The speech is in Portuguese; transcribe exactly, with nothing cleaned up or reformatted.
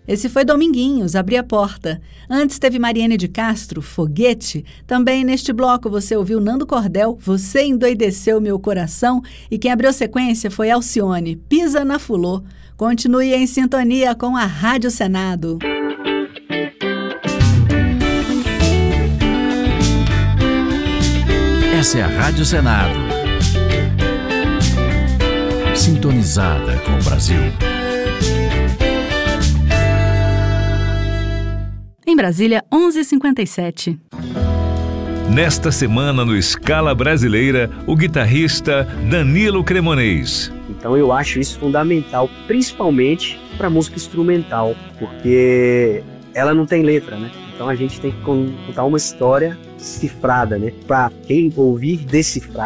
Esse foi Dominguinhos, Abri a Porta. Antes teve Mariane de Castro, Foguete. Também neste bloco você ouviu Nando Cordel, Você Endoideceu Meu Coração. E quem abriu sequência foi Alcione, Pisa na Fulô. Continue em sintonia com a Rádio Senado. Essa é a Rádio Senado. Sintonizada com o Brasil. Em Brasília, onze e cinquenta e sete. Nesta semana no Escala Brasileira, o guitarrista Danilo Cremonês. Então eu acho isso fundamental, principalmente para música instrumental, porque ela não tem letra, né? Então a gente tem que contar uma história cifrada, né? Para quem ouvir, decifrar.